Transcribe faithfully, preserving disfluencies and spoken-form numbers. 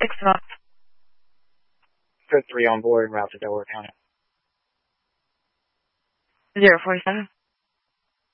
six months. Code three on board, route to Delaware County. Zero forty-seven.